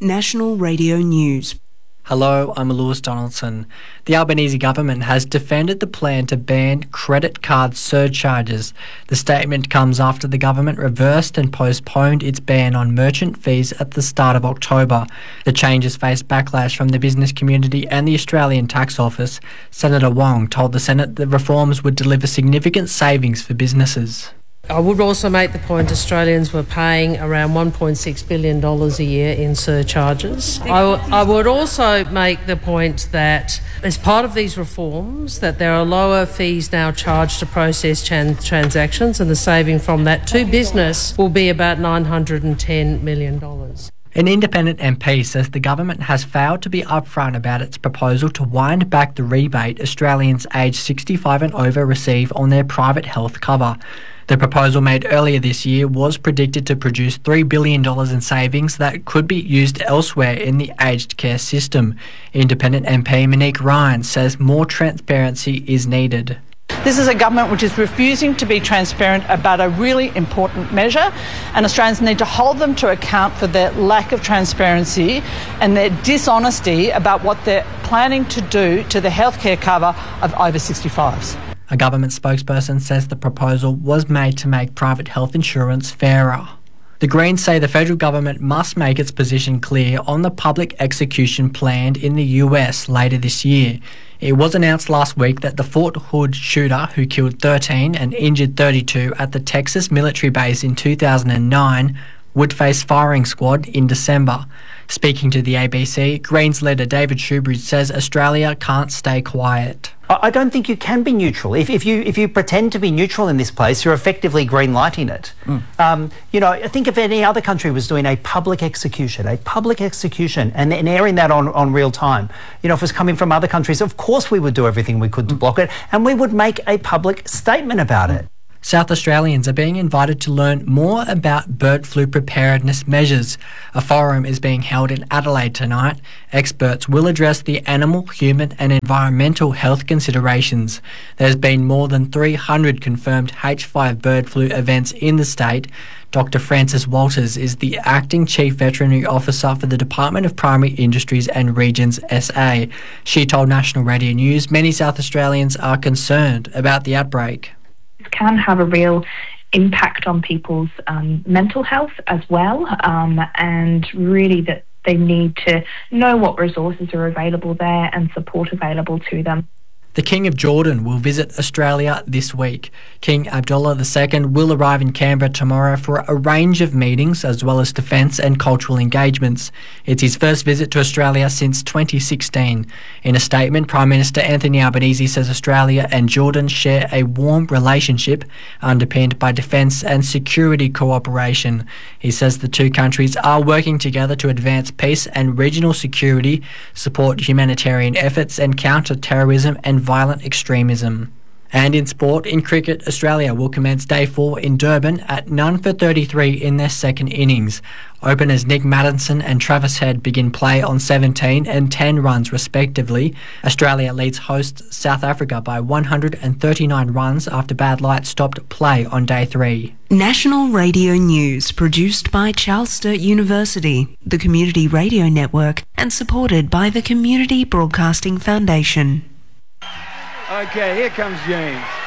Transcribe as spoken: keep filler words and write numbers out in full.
National Radio News. Hello, I'm Lewis Donaldson. The Albanese government has defended the plan to ban credit card surcharges. The statement comes after the government reversed and postponed its ban on merchant fees at the start of October. The changes faced backlash from the business community and the Australian Tax Office. Senator Wong told the Senate the reforms would deliver significant savings for businesses. I would also make the point Australians were paying around one point six billion dollars a year in surcharges. I, w- I would also make the point that as part of these reforms that there are lower fees now charged to process tran- transactions, and the saving from that to business will be about nine hundred ten million dollars. An independent M P says the government has failed to be upfront about its proposal to wind back the rebate Australians aged sixty-five and over receive on their private health cover. The proposal made earlier this year was predicted to produce three billion dollars in savings that could be used elsewhere in the aged care system. Independent M P Monique Ryan says more transparency is needed. This is a government which is refusing to be transparent about a really important measure, and Australians need to hold them to account for their lack of transparency and their dishonesty about what they're planning to do to the healthcare cover of over sixty-fives. A government spokesperson says the proposal was made to make private health insurance fairer. The Greens say the federal government must make its position clear on the public execution planned in the U S later this year. It was announced last week that the Fort Hood shooter who killed thirteen and injured thirty-two at the Texas military base in two thousand nine would face firing squad in December. Speaking to the A B C, Greens leader David Shoebridge says Australia can't stay quiet. I don't think you can be neutral. If, if you if you pretend to be neutral in this place, you're effectively green lighting it. Mm. Um, you know, I think if any other country was doing a public execution, a public execution, and, and airing that on, on real time, you know, if it was coming from other countries, of course we would do everything we could to block it, and we would make a public statement about it. South Australians are being invited to learn more about bird flu preparedness measures. A forum is being held in Adelaide tonight. Experts will address the animal, human and environmental health considerations. There's been more than three hundred confirmed H five bird flu events in the state. Doctor Frances Walters is the Acting Chief Veterinary Officer for the Department of Primary Industries and Regions S A. She told National Radio News many South Australians are concerned about the outbreak. Can have a real impact on people's um, mental health as well, um, and really that they need to know what resources are available there and support available to them. The King of Jordan will visit Australia this week. King Abdullah the Second will arrive in Canberra tomorrow for a range of meetings as well as defence and cultural engagements. It's his first visit to Australia since twenty sixteen. In a statement, Prime Minister Anthony Albanese says Australia and Jordan share a warm relationship underpinned by defence and security cooperation. He says the two countries are working together to advance peace and regional security, support humanitarian efforts and counter terrorism and violent extremism. And in sport, in cricket, Australia will commence day four in Durban at none for thirty-three in their second innings. Openers Nick Maddinson and Travis Head begin play on seventeen and ten runs respectively. Australia leads hosts South Africa by one hundred thirty-nine runs after bad light stopped play on day three. National Radio News, produced by Charles Sturt University, the Community Radio Network, and supported by the Community Broadcasting Foundation. Okay, here comes James.